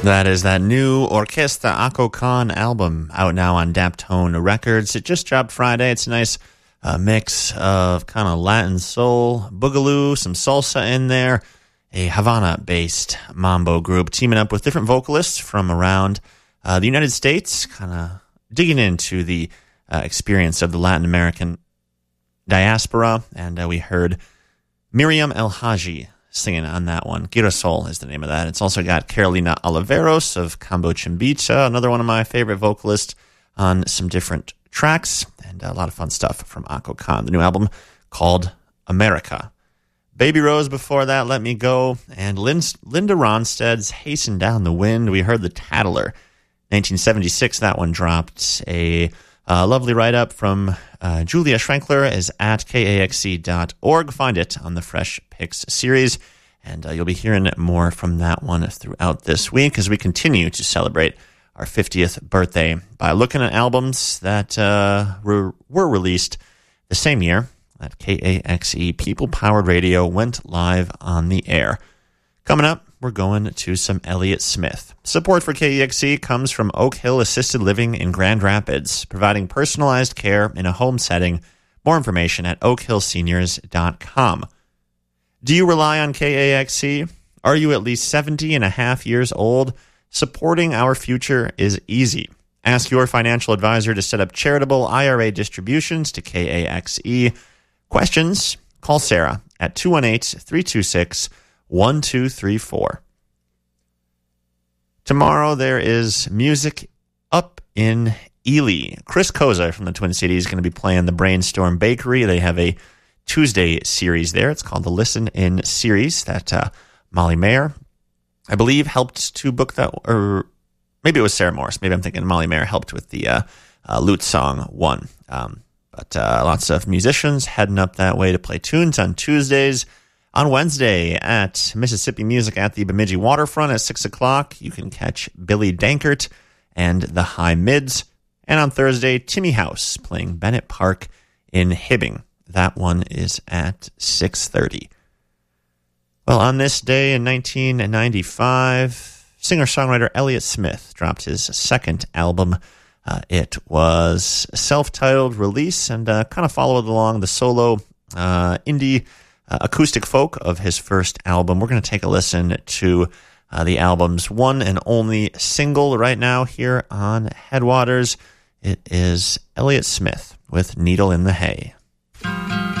That is that new Orquesta Ako Khan album out now on Daptone Records. It just dropped Friday. It's a nice mix of kind of Latin soul, boogaloo, some salsa in there, a Havana-based mambo group teaming up with different vocalists from around the United States, kind of digging into the experience of the Latin American diaspora. And we heard Miriam El Haji singing on that one. Girasol is the name of that. It's also got Carolina Oliveros of Cambo Chimbicha, another one of my favorite vocalists, on some different tracks, and a lot of fun stuff from Ako Khan. The new album called America. Baby Rose before that, Let Me Go, and Linda Ronstadt's Hasten Down the Wind. We heard The Tattler. 1976, that one dropped. A lovely write-up from Julia Schrenkler is at kaxe.org. Find it on the Fresh Picks series, and you'll be hearing more from that one throughout this week as we continue to celebrate our 50th birthday by looking at albums that were released the same year that KAXE People-Powered Radio went live on the air. Coming up, we're going to some Elliott Smith. Support for KEXE comes from Oak Hill Assisted Living in Grand Rapids, providing personalized care in a home setting. More information at oakhillseniors.com. Do you rely on KAXE? Are you at least 70 and a half years old? Supporting our future is easy. Ask your financial advisor to set up charitable IRA distributions to KAXE. Questions? Call Sarah at 218-326-1234. Tomorrow there is music up in Ely. Chris Koza from the Twin Cities is going to be playing the Brainstorm Bakery. They have a Tuesday series there. It's called the Listen In series that Molly Mayer, I believe, helped to book that, or maybe it was Sarah Morris. Maybe I'm thinking Molly Mayer helped with the Lute Song one. But lots of musicians heading up that way to play tunes on Tuesdays. On Wednesday at Mississippi Music at the Bemidji Waterfront at 6 o'clock, you can catch Billy Dankert and the High Mids. And on Thursday, Timmy House playing Bennett Park in Hibbing. That one is at 6:30. Well, on this day in 1995, singer-songwriter Elliott Smith dropped his second album. It was a self-titled release and kind of followed along the solo indie acoustic folk of his first album. We're going to take a listen to the album's one and only single right now here on Headwaters. It is Elliott Smith with Needle in the Hay.